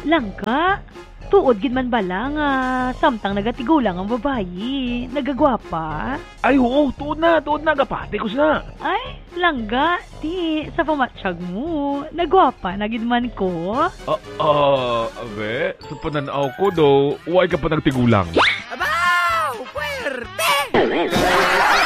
Langka, tuod gid man bala nga samtang nagatigulang ang babayi, nagagwapa. Ay, oo, tuod na, gapati ko siya. Ay, langga, di sa pamatsyag mo, nagwapa na gid man ko. Abe, sa pananaw ko do, huwag ka pa nagtigulang. Abaw! Puwerte!